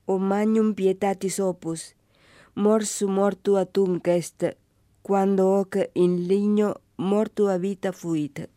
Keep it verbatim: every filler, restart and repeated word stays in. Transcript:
o magnum pietatis opus, morsu mortua tunc est, quando hoc in ligno mortua vita fuit.